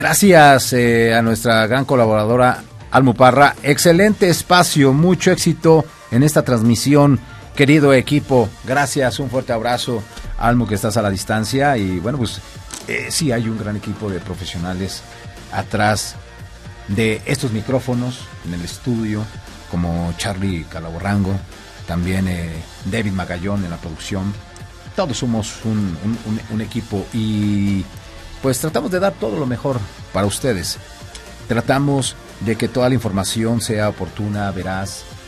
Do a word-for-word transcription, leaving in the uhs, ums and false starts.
Gracias eh, a nuestra gran colaboradora Almu Parra. Excelente espacio, mucho éxito en esta transmisión, querido equipo. Gracias, un fuerte abrazo, Almu, que estás a la distancia. Y bueno, pues eh, sí hay un gran equipo de profesionales atrás de estos micrófonos en el estudio, como Charlie Calaborrango, también eh, David Magallón en la producción. Todos somos un, un, un, un equipo y pues tratamos de dar todo lo mejor para ustedes. Tratamos de que toda la información sea oportuna, veraz,